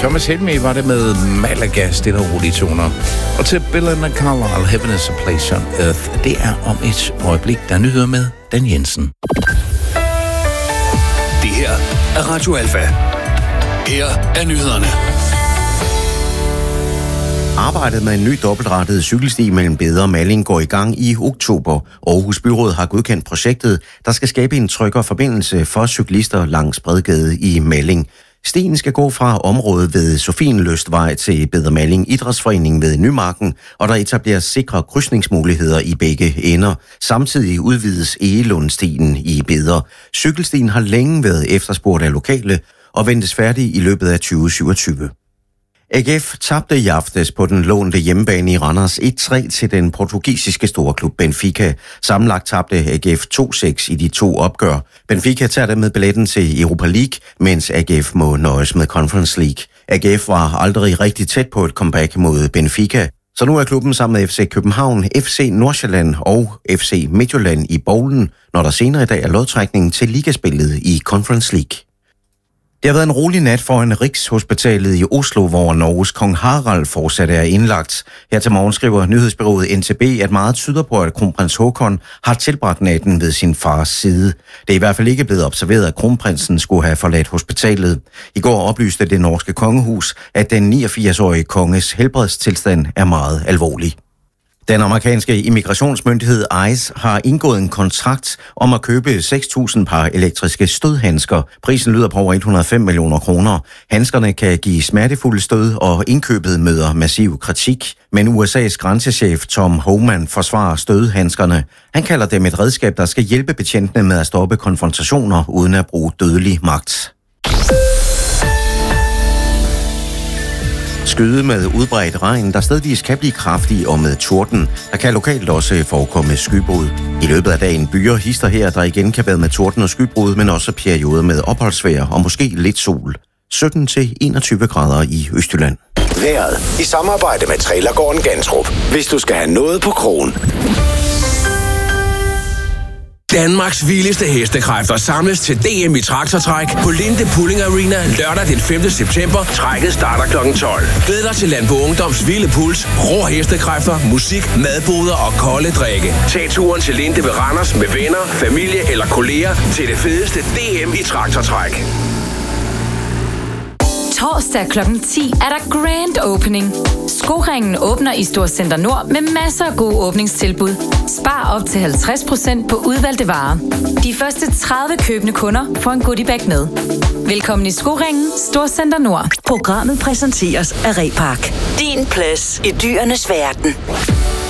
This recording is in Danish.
Thomas Helmig var det med Malaga, stille og rolige toner. Og til Bill and Carlisle, Heaven is a Place on Earth. Det er om et øjeblik, der nyheder med Dan Jensen. Det her er Radio Alfa. Her er nyhederne. Arbejdet med en ny dobbeltrettet cykelsti mellem Beder og Malling går i gang i oktober. Aarhus Byråd har godkendt projektet, der skal skabe en tryggere forbindelse for cyklister langs Bredgade i Malling. Stien skal gå fra området ved Sofienlystvej til Beder Malling Idrætsforening ved Nymarken, og der etableres sikre krydsningsmuligheder i begge ender. Samtidig udvides Egelundstien i Beder. Cykelstien har længe været efterspurgt af lokale og ventes færdig i løbet af 2027. AGF tabte i aftes på den lånte hjemmebane i Randers 1-3 til den portugisiske storklub Benfica. Sammenlagt tabte AGF 2-6 i de to opgør. Benfica tager dermed billetten til Europa League, mens AGF må nøjes med Conference League. AGF var aldrig rigtig tæt på et comeback mod Benfica, så nu er klubben sammen med FC København, FC Nordsjælland og FC Midtjylland i bowlen, når der senere i dag er lodtrækning til ligaspillet i Conference League. Det har været en rolig nat foran Rigshospitalet i Oslo, hvor Norges kong Harald fortsat er indlagt. Her til morgen skriver nyhedsbureauet NTB, at meget tyder på, at kronprins Haakon har tilbragt natten ved sin fars side. Det er i hvert fald ikke blevet observeret, at kronprinsen skulle have forladt hospitalet. I går oplyste det norske kongehus, at den 89-årige konges helbredstilstand er meget alvorlig. Den amerikanske immigrationsmyndighed ICE har indgået en kontrakt om at købe 6.000 par elektriske stødhandsker. Prisen lyder på over 105 millioner kroner. Handskerne kan give smertefulde stød, og indkøbet møder massiv kritik. Men USA's grænsechef Tom Homan forsvarer stødhandskerne. Han kalder dem et redskab, der skal hjælpe betjentene med at stoppe konfrontationer uden at bruge dødelig magt. Skyde med udbredt regn, der stedvis kan blive kraftig og med torden. Der kan lokalt også forekomme skybrud. I løbet af dagen byer hister her, der igen kan være med torden og skybrud, men også perioder med opholdsvejr og måske lidt sol. 17-21 grader i Østjylland. Vejret i samarbejde med Trailergården Gantrup. Hvis du skal have noget på krogen. Danmarks vildeste hestekræfter samles til DM i traktortræk på Linde Pulling Arena lørdag den 5. september. Trækket starter kl. 12. Glæd dig til Landbo Ungdoms vilde puls, rå hestekræfter, musik, madboder og kolde drikke. Tag turen til Linde ved Randers med venner, familie eller kolleger til det fedeste DM i traktortræk. Torsdag kl. 10 er der grand opening. Skoringen åbner i Storcenter Nord med masser af gode åbningstilbud. Spar op til 50% på udvalgte varer. De første 30 købende kunder får en goodiebag med. Velkommen i Skoringen, Storcenter Nord. Programmet præsenteres af Repark. Din plads i dyrenes verden.